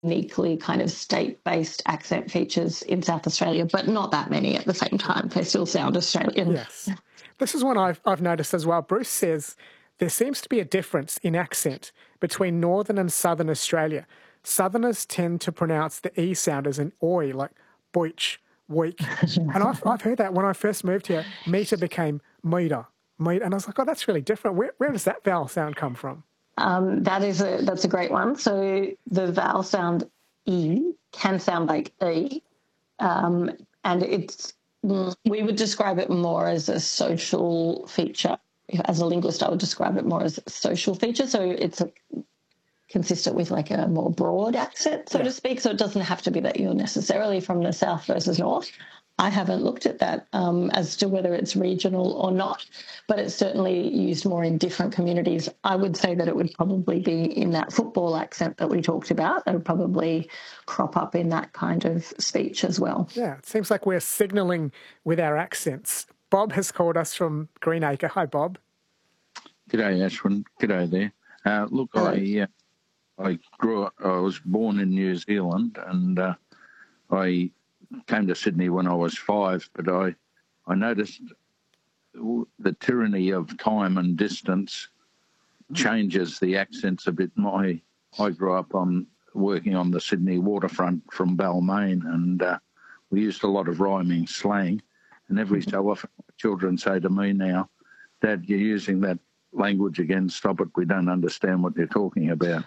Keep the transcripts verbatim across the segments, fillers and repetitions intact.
uniquely kind of state-based accent features in South Australia, but not that many at the same time. They still sound Australian. Yes. This is one I've, I've noticed as well. Bruce says there seems to be a difference in accent between Northern and Southern Australia. Southerners tend to pronounce the E sound as an oi, like boich, week. And I've, I've heard that when I first moved here, meter became meter, meter. And I was like, oh, that's really different. Where, where does that vowel sound come from? Um, that is a that's a great one. So the vowel sound E can sound like E, um, and it's we would describe it more as a social feature. As a linguist, I would describe it more as a social feature. So it's a, consistent with like a more broad accent, so yeah. to speak. So it doesn't have to be that you're necessarily from the south versus north. I haven't looked at that um, as to whether it's regional or not, but it's certainly used more in different communities. I would say that it would probably be in that football accent that we talked about. It would probably crop up in that kind of speech as well. Yeah, it seems like we're signalling with our accents. Bob has called us from Greenacre. Hi, Bob. G'day, Ashwin. G'day there. Uh, look, Hello. I uh, I grew up, I was born in New Zealand, and uh, I came to Sydney when I was five, but I, I noticed the tyranny of time and distance changes the accents a bit. My, I grew up on working on the Sydney waterfront from Balmain, and uh, we used a lot of rhyming slang, and every so often children say to me now, Dad, you're using that language again, stop it, we don't understand what you're talking about.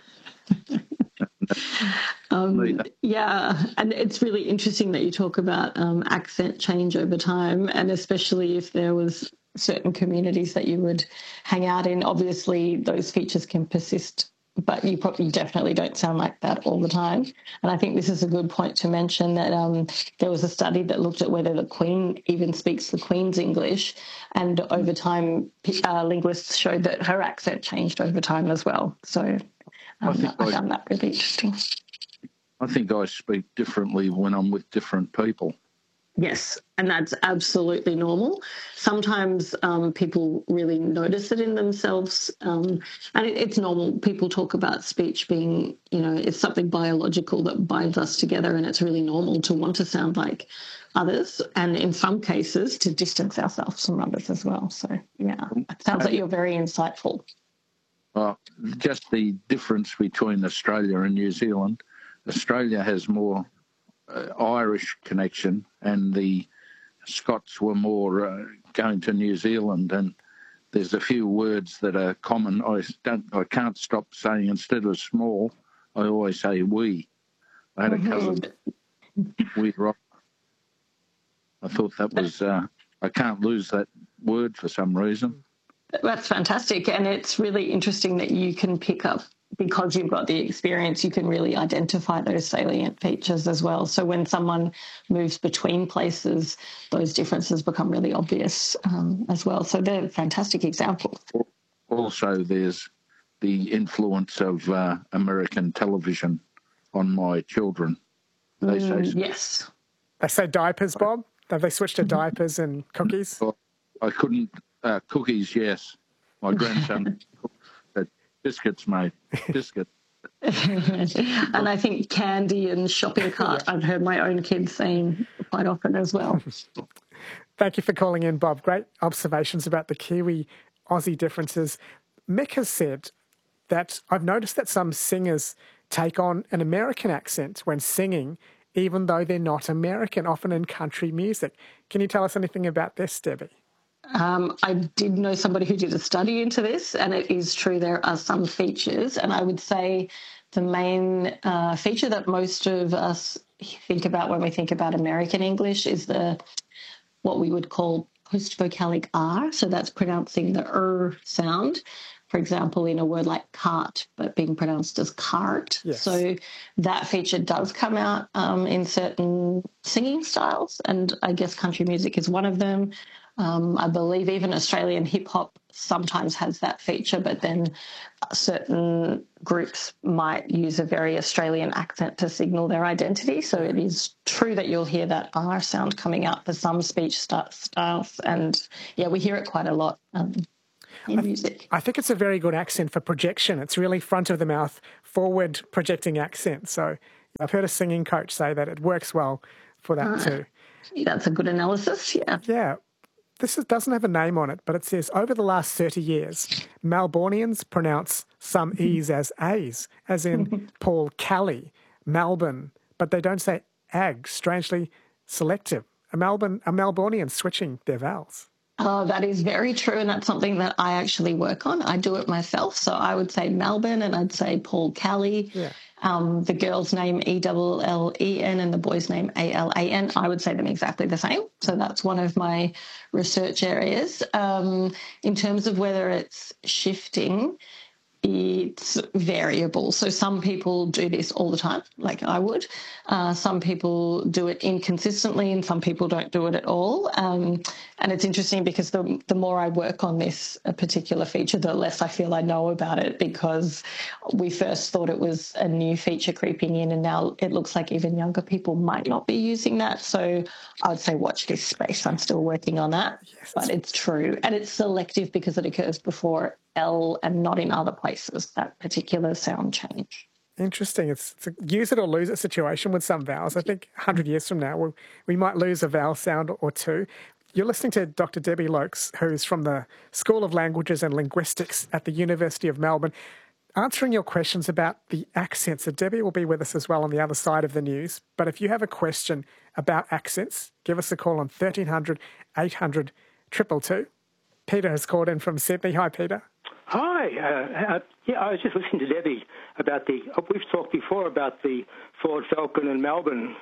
um, yeah, and it's really interesting that you talk about um, accent change over time, and especially if there was certain communities that you would hang out in. Obviously, those features can persist, but you probably definitely don't sound like that all the time. And I think this is a good point to mention that um, there was a study that looked at whether the Queen even speaks the Queen's English, and over time, uh, linguists showed that her accent changed over time as well. So um, I, I found that really interesting. I think I speak differently when I'm with different people. Yes, and that's absolutely normal. Sometimes um, people really notice it in themselves, um, and it, it's normal. People talk about speech being, you know, it's something biological that binds us together, and it's really normal to want to sound like others, and in some cases to distance ourselves from others as well. So, yeah, it sounds like you're very insightful. Well, just the difference between Australia and New Zealand. Australia has more Uh, Irish connection, and the Scots were more uh, going to New Zealand, and there's a few words that are common. I don't, I can't stop saying, instead of small, I always say we. I had a cousin, we rock. I thought that was, uh, I can't lose that word for some reason. That's fantastic, and it's really interesting that you can pick up, because you've got the experience, you can really identify those salient features as well. So when someone moves between places, those differences become really obvious um, as well. So they're fantastic examples. Also, there's the influence of uh, American television on my children. They mm, say yes. They say diapers, Bob? Have they switched to diapers and cookies? Well, I couldn't. Uh, cookies, yes. My grandson said, biscuits, mate, biscuits. And I think candy and shopping cart, yeah. I've heard my own kids saying quite often as well. Thank you for calling in, Bob. Great observations about the Kiwi-Aussie differences. Mick has said that I've noticed that some singers take on an American accent when singing, even though they're not American, often in country music. Can you tell us anything about this, Debbie? Um, I did know somebody who did a study into this, and it is true there are some features, and I would say the main uh, feature that most of us think about when we think about American English is the what we would call post-vocalic R, so that's pronouncing the er sound. For example, in a word like cart, but being pronounced as cart. Yes. So that feature does come out um, in certain singing styles, and I guess country music is one of them. Um, I believe even Australian hip-hop sometimes has that feature, but then certain groups might use a very Australian accent to signal their identity. So it is true that you'll hear that R sound coming out for some speech st- styles, and, yeah, we hear it quite a lot um, in I th- music. I think it's a very good accent for projection. It's really front of the mouth, forward projecting accent. So, I've heard a singing coach say that it works well for that Uh, too. That's a good analysis, yeah. Yeah. This is, doesn't have a name on it, but it says, over the last thirty years, Melbourneians pronounce some E's as A's, as in Paul Kelly, Melbourne, but they don't say ag, strangely selective. A, Melbourne, a Melbourneian switching their vowels. Oh, that is very true, and that's something that I actually work on. I do it myself, so I would say Melbourne, and I'd say Paul Kelly. Yeah. Um, the girl's name E L L E N and the boy's name A L A N. I would say them exactly the same. So that's one of my research areas. Um, in terms of whether it's shifting, it's variable. So some people do this all the time, like I would. Uh, some people do it inconsistently and some people don't do it at all. Um, and it's interesting because the, the more I work on this a particular feature, the less I feel I know about it, because we first thought it was a new feature creeping in and now it looks like even younger people might not be using that. So I would say watch this space. I'm still working on that, yes, but it's true. And it's selective because it occurs before L and not in other places, that particular sound change. Interesting. It's, it's a use it or lose it situation with some vowels. I think one hundred years from now, we we might lose a vowel sound or two. You're listening to Doctor Debbie Lokes, who's from the School of Languages and Linguistics at the University of Melbourne, answering your questions about the accents. So Debbie will be with us as well on the other side of the news. But if you have a question about accents, give us a call on thirteen hundred, eight hundred, two two two. Peter has called in from Sydney. Hi, Peter. Hi. Uh, uh, yeah, I was just listening to Debbie about the, uh, we've talked before about the Ford Falcon and Melbourne.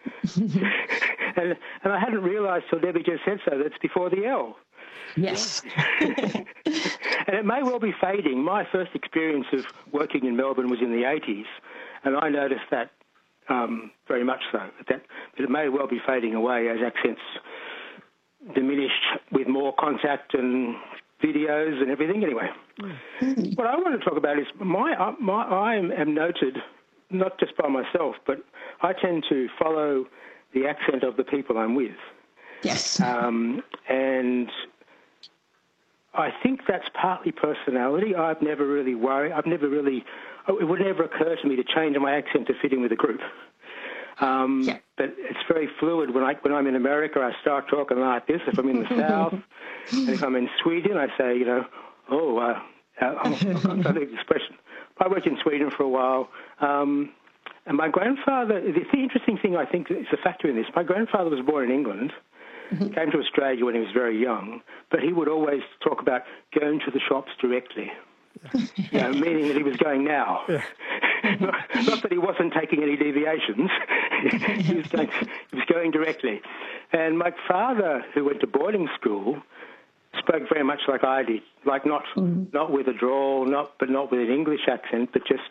and, and I hadn't realised till Debbie just said so, that's before the L. Yes. And it may well be fading. My first experience of working in Melbourne was in the eighties, and I noticed that um, very much so. That, but it may well be fading away as accents diminish with more contact and videos and everything. Anyway, mm. what I want to talk about is my, my I am noted, not just by myself, but I tend to follow the accent of the people I'm with. Yes. Um, and I think that's partly personality. I've never really worried. I've never really, it would never occur to me to change my accent to fit in with a group. Um, yeah. But it's very fluid. When, I, when I'm in America, I start talking like this. If I'm in the South, and if I'm in Sweden, I say, you know, oh, uh, I'm, I'm trying to think of the expression. I worked in Sweden for a while. Um, and my grandfather, the, the interesting thing I think is a factor in this, my grandfather was born in England, mm-hmm. came to Australia when he was very young, but he would always talk about going to the shops directly. You know, meaning that he was going now. Yeah. not, not that he wasn't taking any deviations. he, was going, he was going directly. And my father, who went to boarding school, spoke very much like I did, like not mm-hmm. not with a drawl, not but not with an English accent, but just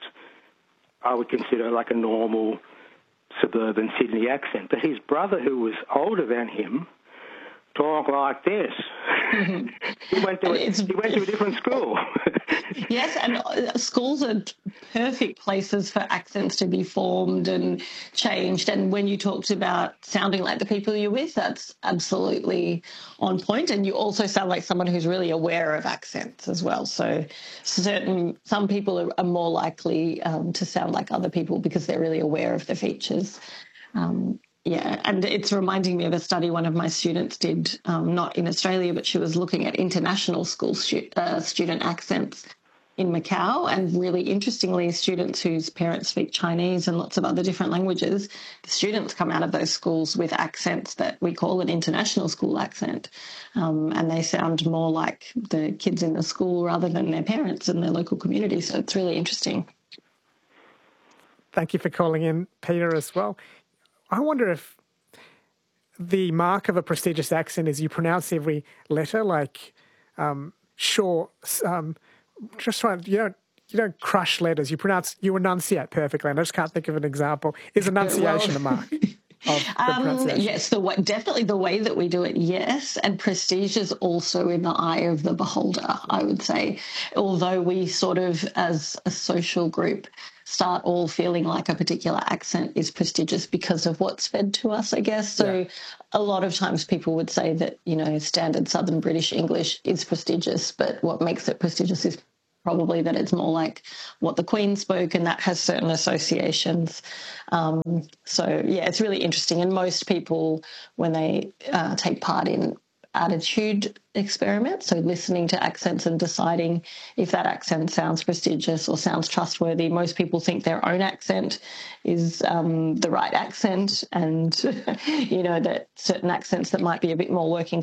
I would consider like a normal suburban Sydney accent. But his brother, who was older than him, talk like this. Mm-hmm. he went to a, he went to a different school. Yes, and schools are perfect places for accents to be formed and changed. And when you talked about sounding like the people you're with, that's absolutely on point. And you also sound like someone who's really aware of accents as well. So certain some people are, are more likely um, to sound like other people because they're really aware of the features. Um, Yeah, and it's reminding me of a study one of my students did, um, not in Australia, but she was looking at international school stu- uh, student accents in Macau, and really interestingly, students whose parents speak Chinese and lots of other different languages, the students come out of those schools with accents that we call an international school accent, um, and they sound more like the kids in the school rather than their parents in their local community, so it's really interesting. Thank you for calling in, Peter, as well. I wonder if the mark of a prestigious accent is you pronounce every letter, like um, sure, um, just try. You don't you don't crush letters. You pronounce you enunciate perfectly. And I just can't think of an example. Is enunciation well, a mark? Of um, yes, the way, definitely the way that we do it, yes. And prestige is also in the eye of the beholder, I would say. Although we sort of, as a social group, start all feeling like a particular accent is prestigious because of what's fed to us, I guess. So yeah. A lot of times people would say that, you know, standard Southern British English is prestigious, but what makes it prestigious is probably that it's more like what the Queen spoke, and that has certain associations. Um, so, yeah, it's really interesting. And most people, when they uh, take part in attitude experiments, so listening to accents and deciding if that accent sounds prestigious or sounds trustworthy, most people think their own accent is um, the right accent, and, you know, that certain accents that might be a bit more working